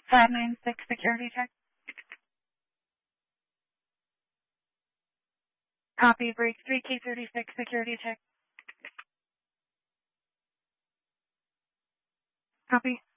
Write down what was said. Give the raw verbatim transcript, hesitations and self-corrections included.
five nine six security check. Copy, break three K thirty-six security check. Copy.